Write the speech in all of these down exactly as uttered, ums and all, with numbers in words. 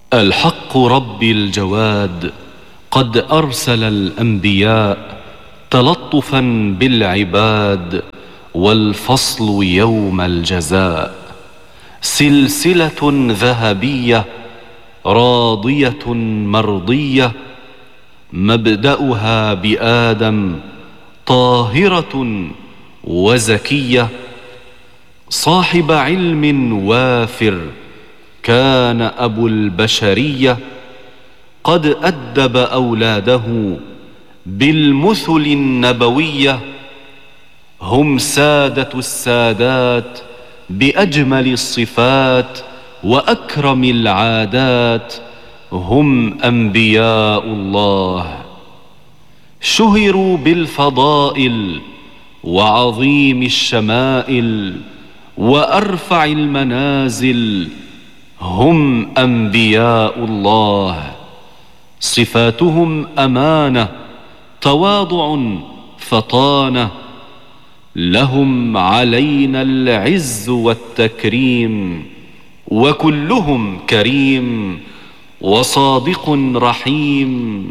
الحق رب الجواد قد أرسل الأنبياء تلطفا بالعباد، والفصل يوم الجزاء. سلسلة ذهبية راضية مرضية، مبدأها بآدم، طاهرة وزكية. صاحب علم وافر كان أبو البشرية، قد أدب أولاده بالمثل النبوية. هم سادة السادات بأجمل الصفات وأكرم العادات، هم أنبياء الله. شهروا بالفضائل وعظيم الشمائل وأرفع المنازل، هم أنبياء الله. صفاتهم أمانة، تواضع، فطانة. لهم علينا العز والتكريم، وكلهم كريم وصادق رحيم.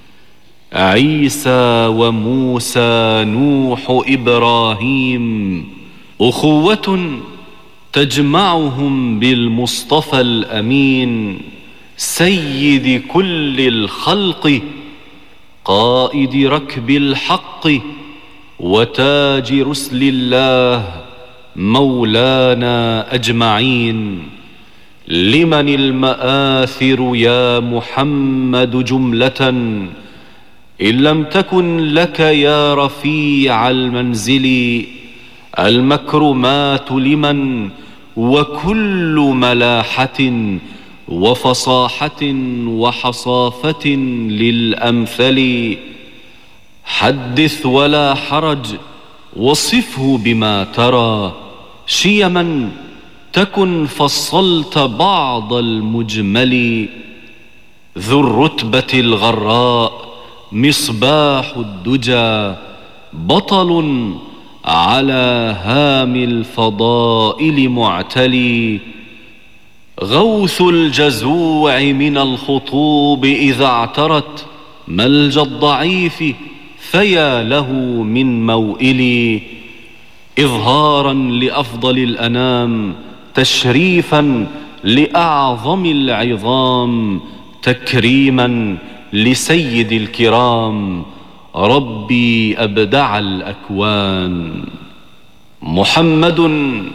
عيسى وموسى، نوح، إبراهيم، أخوة تجمعهم بالمصطفى الأمين، سيد كل الخلق، قائد ركب الحق، وتاج رسل الله، مولانا أجمعين. لمن المآثر يا محمد جملة، إن لم تكن لك يا رفيع المنزل. المكرمات لمن، وكل ملاحة وفصاحة وحصافة للأمثل. حدث ولا حرج، وصفه بما ترى، شيما تكن فصلت بعض المجمل. ذو الرتبة الغراء، مصباح الدجى، بطل على هام الفضائل معتلي. غوث الجزوع من الخطوب إذا اعترت، ملجأ الضعيف فيا له من موئل. إظهارا لأفضل الأنام، تشريفا لأعظم العظام، تكريما لسيد الكرام، ربي أبدع الأكوان. محمد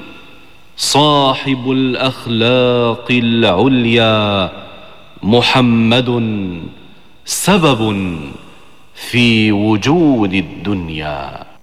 صاحب الأخلاق العليا، محمد سبب في وجود الدنيا.